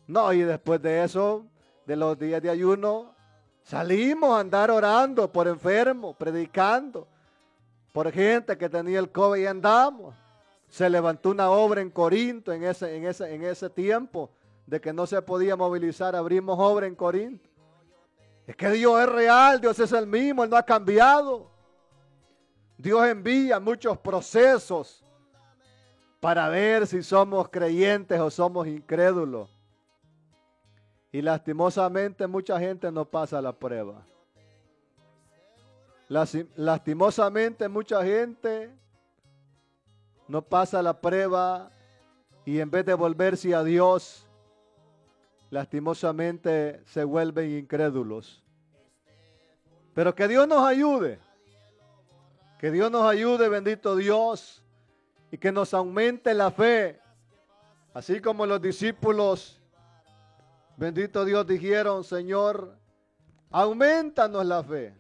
No, y después de eso, de los días de ayuno, salimos a andar orando por enfermos, predicando, por gente que tenía el COVID y andamos. Se levantó una obra en Corinto en ese tiempo de que no se podía movilizar. Abrimos obra en Corinto. Es que Dios es real, Dios es el mismo, Él no ha cambiado. Dios envía muchos procesos para ver si somos creyentes o somos incrédulos. Y lastimosamente mucha gente no pasa la prueba. Lastimosamente mucha gente no pasa la prueba y en vez de volverse a Dios, lastimosamente se vuelven incrédulos. Pero que Dios nos ayude. Que Dios nos ayude, bendito Dios, y que nos aumente la fe. Así como los discípulos, bendito Dios, dijeron, Señor, aumentanos la fe.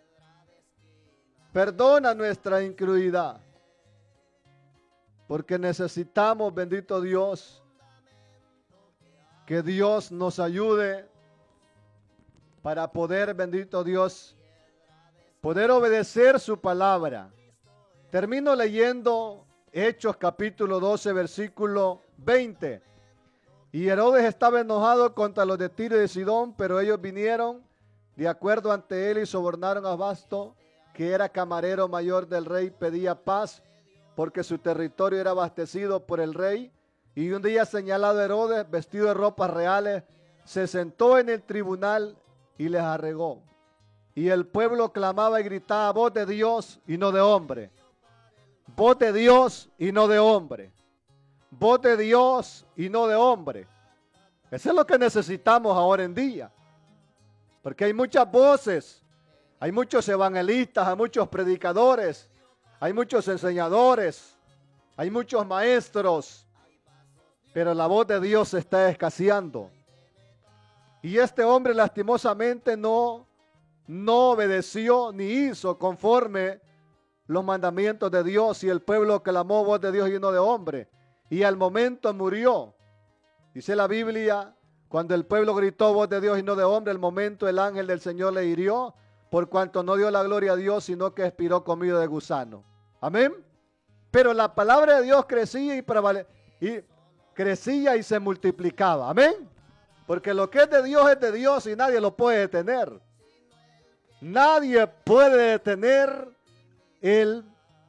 Perdona nuestra incredulidad. Porque necesitamos, bendito Dios, que Dios nos ayude para poder, bendito Dios, poder obedecer su palabra. Termino leyendo Hechos capítulo 12, versículo 20. Y Herodes estaba enojado contra los de Tiro y de Sidón, pero ellos vinieron de acuerdo ante él y sobornaron a Blasto, que era camarero mayor del rey, pedía paz, porque su territorio era abastecido por el rey. Y un día señalado Herodes, vestido de ropas reales, se sentó en el tribunal y les arregó. Y el pueblo clamaba y gritaba, voz de Dios y no de hombre. Voz de Dios y no de hombre. Voz de Dios y no de hombre. Eso es lo que necesitamos ahora en día. Porque hay muchas voces. Hay muchos evangelistas, hay muchos predicadores, hay muchos enseñadores, hay muchos maestros. Pero la voz de Dios está escaseando. Y este hombre lastimosamente no obedeció ni hizo conforme los mandamientos de Dios, y el pueblo clamó voz de Dios y no de hombre. Y al momento murió. Dice la Biblia, cuando el pueblo gritó voz de Dios y no de hombre, al momento el ángel del Señor le hirió, por cuanto no dio la gloria a Dios, sino que expiró comido de gusano. Amén. Pero la palabra de Dios crecía crecía y se multiplicaba. Amén. Porque lo que es de Dios y nadie lo puede detener. Nadie puede detener el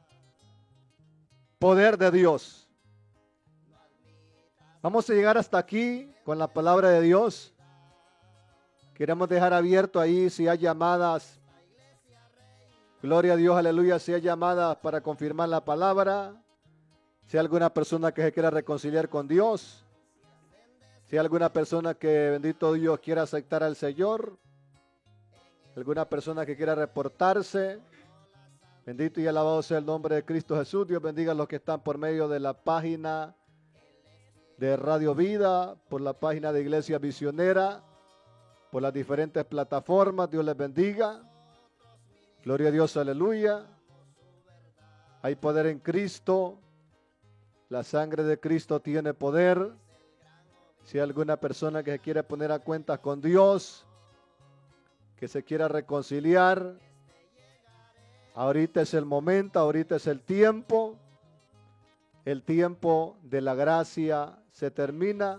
poder de Dios. Vamos a llegar hasta aquí con la palabra de Dios. Queremos dejar abierto ahí si hay llamadas. Gloria a Dios, aleluya, si hay llamadas para confirmar la palabra. Si hay alguna persona que se quiera reconciliar con Dios. Si hay alguna persona que, bendito Dios, quiera aceptar al Señor. Alguna persona que quiera reportarse. Bendito y alabado sea el nombre de Cristo Jesús. Dios bendiga a los que están por medio de la página de Radio Vida, por la página de Iglesia Visionera, por las diferentes plataformas. Dios les bendiga. Gloria a Dios, aleluya. Hay poder en Cristo. La sangre de Cristo tiene poder. Si hay alguna persona que se quiere poner a cuentas con Dios, que se quiera reconciliar, ahorita es el momento, ahorita es el tiempo. El tiempo de la gracia se termina.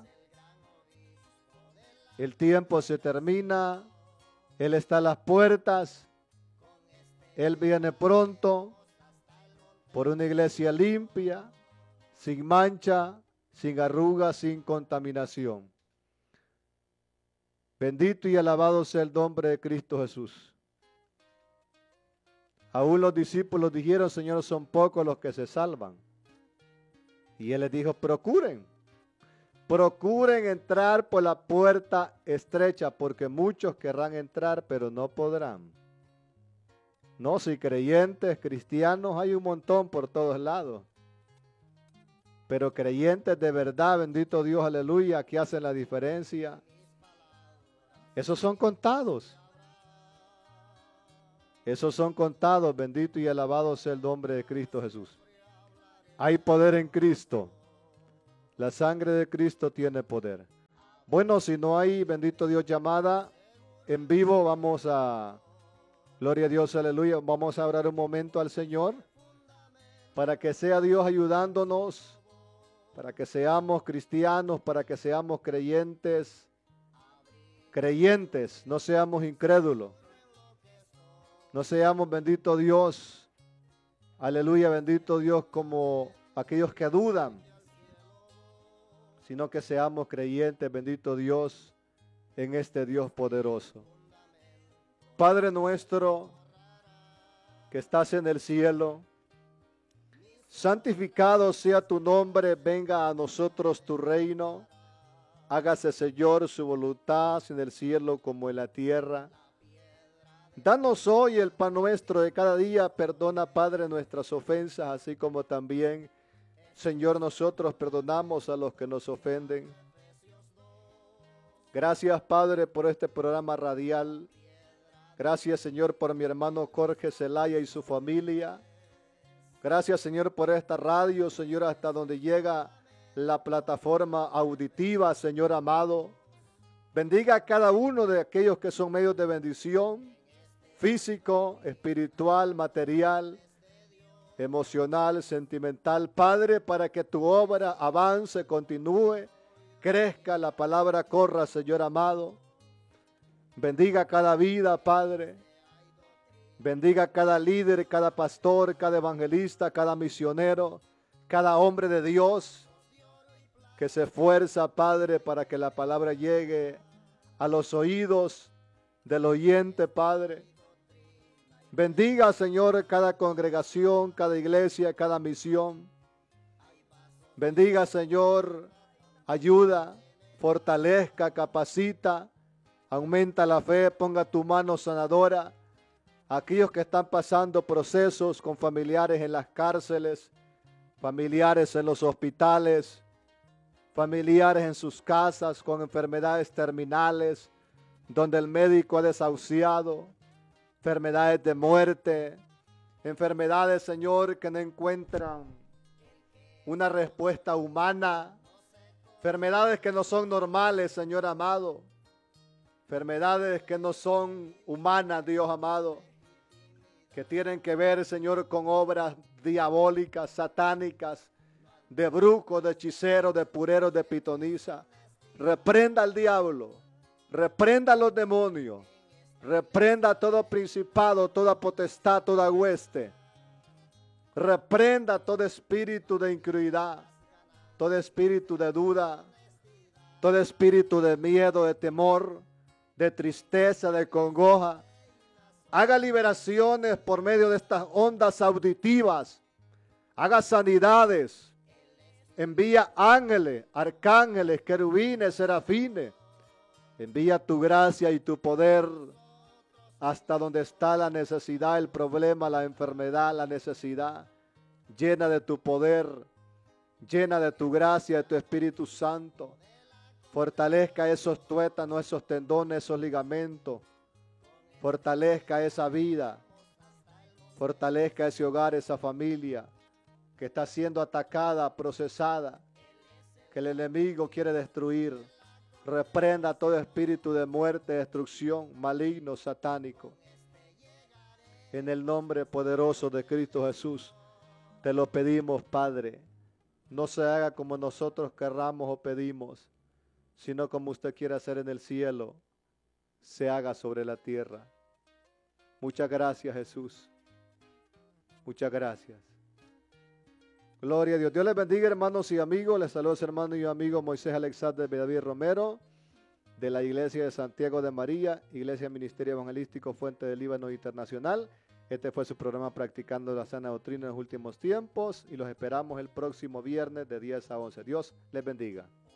El tiempo se termina. Él está a las puertas. Él viene pronto por una iglesia limpia, sin mancha, sin arrugas, sin contaminación. Bendito y alabado sea el nombre de Cristo Jesús. Aún los discípulos dijeron, Señor, son pocos los que se salvan. Y Él les dijo, procuren entrar por la puerta estrecha, porque muchos querrán entrar, pero no podrán. No, si creyentes, cristianos, hay un montón por todos lados. Pero creyentes de verdad, bendito Dios, aleluya, que hacen la diferencia, esos son contados. Esos son contados, bendito y alabado sea el nombre de Cristo Jesús. Hay poder en Cristo. La sangre de Cristo tiene poder. Bueno, si no hay, bendito Dios, llamada en vivo, gloria a Dios, aleluya, vamos a orar un momento al Señor para que sea Dios ayudándonos, para que seamos cristianos, para que seamos creyentes, no seamos incrédulos, no seamos, bendito Dios, aleluya, bendito Dios, como aquellos que dudan, sino que seamos creyentes, bendito Dios, en este Dios poderoso. Padre nuestro que estás en el cielo, santificado sea tu nombre, venga a nosotros tu reino, hágase, Señor, su voluntad en el cielo como en la tierra. Danos hoy el pan nuestro de cada día, perdona, Padre, nuestras ofensas, así como también, Señor, nosotros perdonamos a los que nos ofenden. Gracias, Padre, por este programa radial. Gracias, Señor, por mi hermano Jorge Zelaya y su familia. Gracias, Señor, por esta radio, Señor, hasta donde llega la plataforma auditiva, Señor amado. Bendiga a cada uno de aquellos que son medios de bendición, físico, espiritual, material, emocional, sentimental, Padre, para que tu obra avance, continúe, crezca, la palabra corra, Señor amado. Bendiga cada vida, Padre. Bendiga cada líder, cada pastor, cada evangelista, cada misionero, cada hombre de Dios que se esfuerza, Padre, para que la palabra llegue a los oídos del oyente, Padre. Bendiga, Señor, cada congregación, cada iglesia, cada misión. Bendiga, Señor, ayuda, fortalezca, capacita, aumenta la fe, ponga tu mano sanadora. Aquellos que están pasando procesos con familiares en las cárceles, familiares en los hospitales, familiares en sus casas con enfermedades terminales, donde el médico ha desahuciado, enfermedades de muerte, enfermedades, Señor, que no encuentran una respuesta humana, enfermedades que no son normales, Señor amado, enfermedades que no son humanas, Dios amado, que tienen que ver, Señor, con obras diabólicas, satánicas, de brujo, de hechicero, de purero, de pitonisa. Reprenda al diablo, reprenda a los demonios, reprenda todo principado, toda potestad, toda hueste. Reprenda todo espíritu de incredulidad, todo espíritu de duda, todo espíritu de miedo, de temor, de tristeza, de congoja. Haga liberaciones por medio de estas ondas auditivas. Haga sanidades. Envía ángeles, arcángeles, querubines, serafines. Envía tu gracia y tu poder hasta donde está la necesidad, el problema, la enfermedad, la necesidad. Llena de tu poder, llena de tu gracia, de tu Espíritu Santo. Fortalezca esos tuétanos, esos tendones, esos ligamentos. Fortalezca esa vida. Fortalezca ese hogar, esa familia que está siendo atacada, procesada, que el enemigo quiere destruir. Reprenda todo espíritu de muerte, destrucción, maligno, satánico. En el nombre poderoso de Cristo Jesús, te lo pedimos, Padre. No se haga como nosotros querramos o pedimos, sino como usted quiere hacer en el cielo, se haga sobre la tierra. Muchas gracias, Jesús. Muchas gracias. Gloria a Dios. Dios les bendiga, hermanos y amigos. Les saluda su hermano y amigo Moisés Alexander David Romero, de la Iglesia de Santiago de María, Iglesia Ministerio Evangelístico Fuente del Líbano Internacional. Este fue su programa Practicando la Sana Doctrina en los Últimos Tiempos y los esperamos el próximo viernes de 10 a 11. Dios les bendiga.